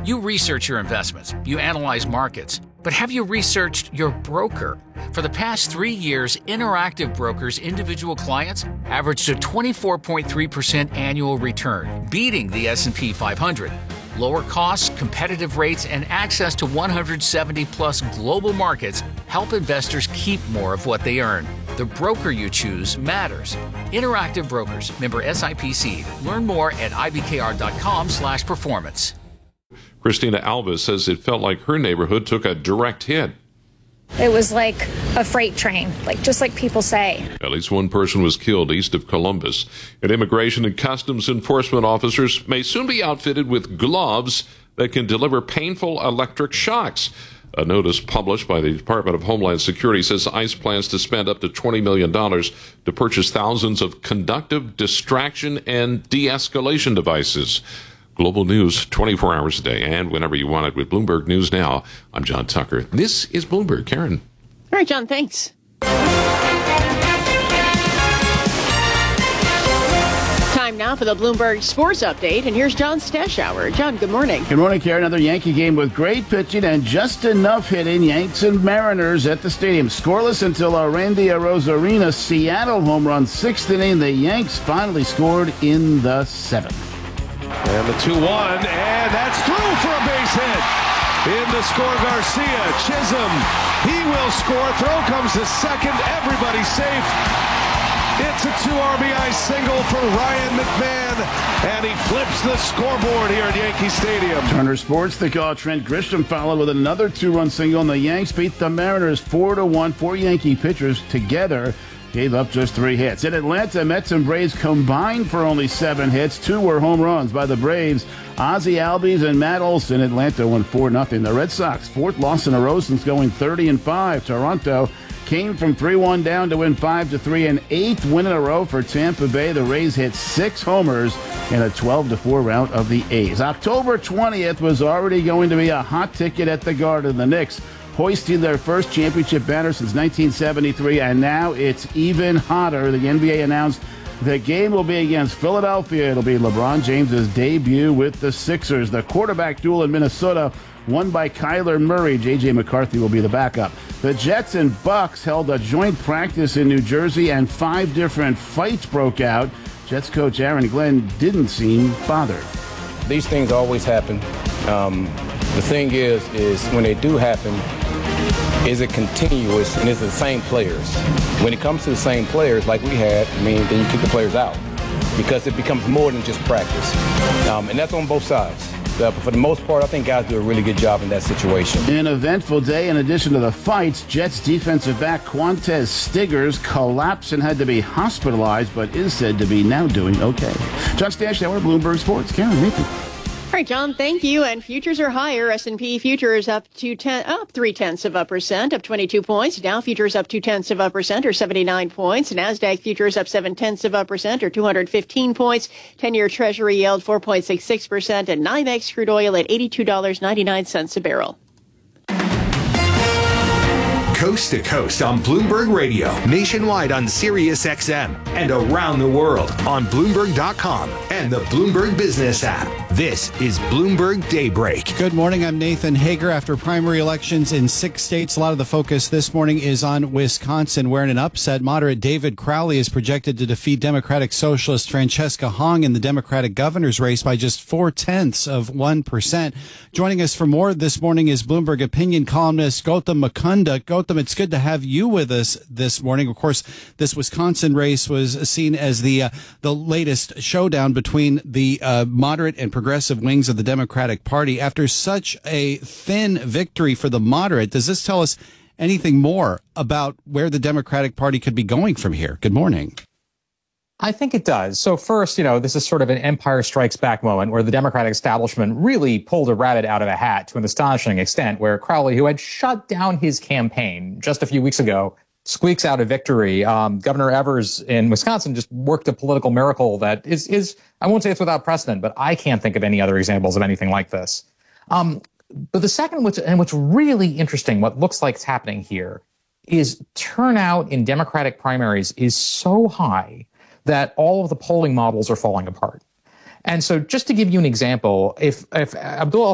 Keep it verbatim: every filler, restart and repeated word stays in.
You research your investments, you analyze markets, but have you researched your broker? For the past three years, Interactive Brokers' individual clients averaged a twenty-four point three percent annual return, beating the S and P five hundred. Lower costs, competitive rates, and access to one hundred seventy plus global markets help investors keep more of what they earn. The broker you choose matters. Interactive Brokers, member S I P C. Learn more at ibkr.com slash performance. Christina Alves says it felt like her neighborhood took a direct hit. It was like a freight train, like just like people say. At least one person was killed east of Columbus. And Immigration and Customs Enforcement officers may soon be outfitted with gloves that can deliver painful electric shocks. A notice published by the Department of Homeland Security says ICE plans to spend up to twenty million dollars to purchase thousands of conductive distraction and de-escalation devices. Global news twenty-four hours a day and whenever you want it with Bloomberg News Now. I'm John Tucker. This is Bloomberg. Karen. All right, John, thanks. Time now for the Bloomberg Sports Update, and here's John Stashower. John, good morning. Good morning, Karen. Another Yankee game with great pitching and just enough hitting. Yanks and Mariners at the stadium. Scoreless until our Randy Arozarena Seattle home run. Sixth inning, the Yanks finally scored in the seventh. And the two one, and that's through for a base hit. In to score Garcia. Chisholm, he will score. Throw comes to second. Everybody's safe. It's a two R B I single for Ryan McMahon, and he flips the scoreboard here at Yankee Stadium. Turner Sports, the call. Trent Grisham followed with another two-run single, and the Yanks beat the Mariners four to one. Four Yankee pitchers together gave up just three hits. In Atlanta, Mets and Braves combined for only seven hits. Two were home runs by the Braves. Ozzie Albies and Matt Olson. Atlanta won four nothing. The Red Sox, fourth loss in a row since going thirty and five. Toronto came from three one down to win five to three. An eighth win in a row for Tampa Bay. The Rays hit six homers in a twelve to four rout of the A's. October twentieth was already going to be a hot ticket at the Garden. The Knicks hoisting their first championship banner since nineteen seventy-three, and now it's even hotter. The N B A announced the game will be against Philadelphia. It'll be LeBron James's debut with the Sixers. The quarterback duel in Minnesota won by Kyler Murray. J J McCarthy will be the backup. The Jets and Bucks held a joint practice in New Jersey, and five different fights broke out. Jets coach Aaron Glenn didn't seem bothered. These things always happen. Um, the thing is, is when they do happen, is it continuous and is it the same players? When it comes to the same players like we had, I mean, then you kick the players out because it becomes more than just practice. Um, and that's on both sides. Uh, but for the most part, I think guys do a really good job in that situation. An eventful day. In addition to the fights, Jets defensive back Quantez Stiggers collapsed and had to be hospitalized, but is said to be now doing okay. John Stashower, Bloomberg Sports. Karen, thank you. All right, John, thank you. And futures are higher. S and P futures up to ten, up three tenths of a percent, up twenty-two points. Dow futures up two tenths of a percent, or seventy-nine points. Nasdaq futures up seven tenths of a percent, or two hundred fifteen points. Ten-year Treasury yield four point six six percent, and NYMEX crude oil at eighty-two dollars and ninety-nine cents a barrel. Coast to coast on Bloomberg Radio, nationwide on Sirius X M, and around the world on Bloomberg dot com and the Bloomberg Business app. This is Bloomberg Daybreak. Good morning. I'm Nathan Hager. After primary elections in six states, a lot of the focus this morning is on Wisconsin, where in an upset, moderate David Crowley is projected to defeat Democratic Socialist Francesca Hong in the Democratic governor's race by just four tenths of one percent. Joining us for more this morning is Bloomberg opinion columnist Gautam Mukunda. Gautam, it's good to have you with us this morning. Of course, this Wisconsin race was seen as the uh, the latest showdown between the uh, moderate and progressive wings of the Democratic Party. After such a thin victory for the moderate, does this tell us anything more about where the Democratic Party could be going from here? Good morning. I think it does. So first, you know, this is sort of an Empire Strikes Back moment where the Democratic establishment really pulled a rabbit out of a hat to an astonishing extent, where Crowley, who had shut down his campaign just a few weeks ago, squeaks out a victory. Um, Governor Evers in Wisconsin just worked a political miracle that is, is, I won't say it's without precedent, but I can't think of any other examples of anything like this. Um, but the second, which, and what's really interesting, what looks like it's happening here, is turnout in Democratic primaries is so high that all of the polling models are falling apart. And so just to give you an example, if, if Abdul